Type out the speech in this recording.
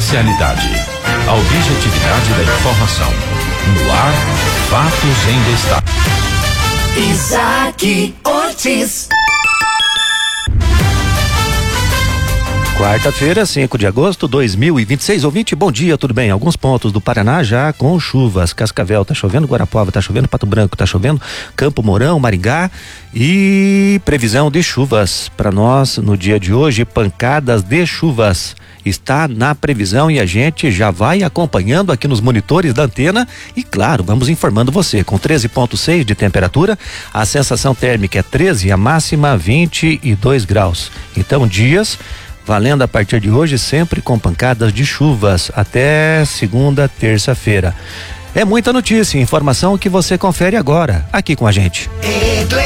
imparcialidade, a objetividade da informação. No ar, fatos em destaque. Isaac Ortiz. Quarta-feira, 5 de agosto de 2026. Ouvinte, bom dia, tudo bem? Alguns pontos do Paraná já com chuvas. Cascavel tá chovendo, Guarapuava tá chovendo, Pato Branco tá chovendo, Campo Mourão, Maringá, e previsão de chuvas para nós no dia de hoje, pancadas de chuvas. Está na previsão e a gente já vai acompanhando aqui nos monitores da antena e, claro, vamos informando você. Com 13,6 de temperatura, a sensação térmica é 13, a máxima 22 graus. Então, dias valendo a partir de hoje, sempre com pancadas de chuvas até segunda, terça-feira. É muita notícia e informação que você confere agora, aqui com a gente.